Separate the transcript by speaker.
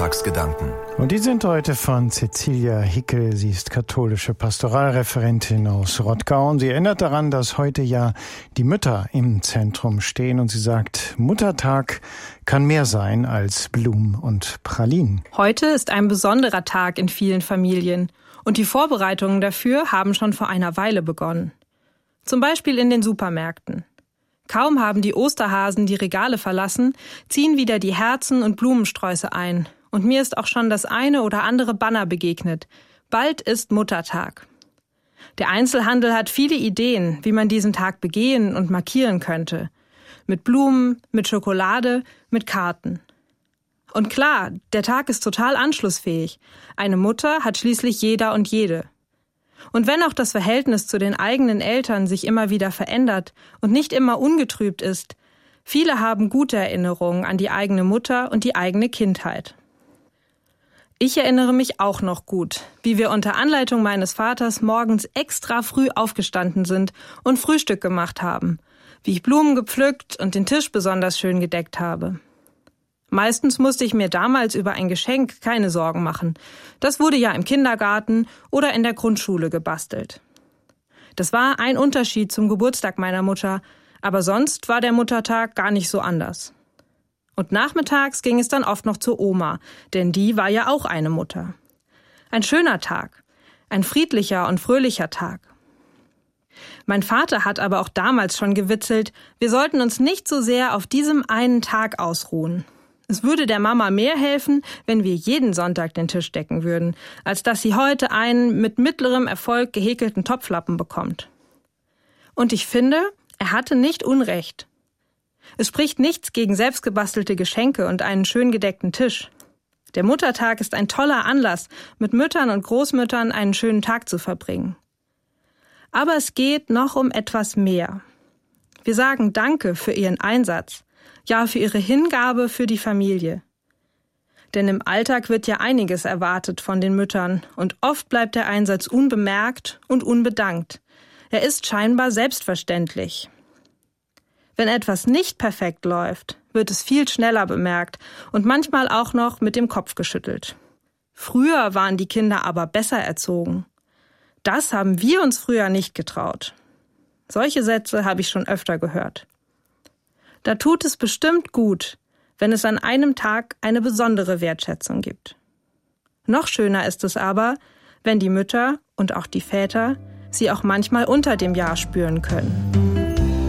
Speaker 1: Sonntagsgedanken.
Speaker 2: Und die sind heute von Cecilia Hickel. Sie ist katholische Pastoralreferentin aus Rottgau. Und sie erinnert daran, dass heute ja die Mütter im Zentrum stehen. Und sie sagt, Muttertag kann mehr sein als Blumen und Pralinen.
Speaker 3: Heute ist ein besonderer Tag in vielen Familien. Und die Vorbereitungen dafür haben schon vor einer Weile begonnen. Zum Beispiel in den Supermärkten. Kaum haben die Osterhasen die Regale verlassen, ziehen wieder die Herzen und Blumensträuße ein. Und mir ist auch schon das eine oder andere Banner begegnet. Bald ist Muttertag. Der Einzelhandel hat viele Ideen, wie man diesen Tag begehen und markieren könnte. Mit Blumen, mit Schokolade, mit Karten. Und klar, der Tag ist total anschlussfähig. Eine Mutter hat schließlich jeder und jede. Und wenn auch das Verhältnis zu den eigenen Eltern sich immer wieder verändert und nicht immer ungetrübt ist, viele haben gute Erinnerungen an die eigene Mutter und die eigene Kindheit. Ich erinnere mich auch noch gut, wie wir unter Anleitung meines Vaters morgens extra früh aufgestanden sind und Frühstück gemacht haben, wie ich Blumen gepflückt und den Tisch besonders schön gedeckt habe. Meistens musste ich mir damals über ein Geschenk keine Sorgen machen. Das wurde ja im Kindergarten oder in der Grundschule gebastelt. Das war ein Unterschied zum Geburtstag meiner Mutter, aber sonst war der Muttertag gar nicht so anders. Und nachmittags ging es dann oft noch zur Oma, denn die war ja auch eine Mutter. Ein schöner Tag, ein friedlicher und fröhlicher Tag. Mein Vater hat aber auch damals schon gewitzelt, wir sollten uns nicht so sehr auf diesem einen Tag ausruhen. Es würde der Mama mehr helfen, wenn wir jeden Sonntag den Tisch decken würden, als dass sie heute einen mit mittlerem Erfolg gehäkelten Topflappen bekommt. Und ich finde, er hatte nicht Unrecht. Es spricht nichts gegen selbstgebastelte Geschenke und einen schön gedeckten Tisch. Der Muttertag ist ein toller Anlass, mit Müttern und Großmüttern einen schönen Tag zu verbringen. Aber es geht noch um etwas mehr. Wir sagen Danke für ihren Einsatz. Ja, für ihre Hingabe für die Familie. Denn im Alltag wird ja einiges erwartet von den Müttern und oft bleibt der Einsatz unbemerkt und unbedankt. Er ist scheinbar selbstverständlich. Wenn etwas nicht perfekt läuft, wird es viel schneller bemerkt und manchmal auch noch mit dem Kopf geschüttelt. Früher waren die Kinder aber besser erzogen. Das haben wir uns früher nicht getraut. Solche Sätze habe ich schon öfter gehört. Da tut es bestimmt gut, wenn es an einem Tag eine besondere Wertschätzung gibt. Noch schöner ist es aber, wenn die Mütter und auch die Väter sie auch manchmal unter dem Jahr spüren können.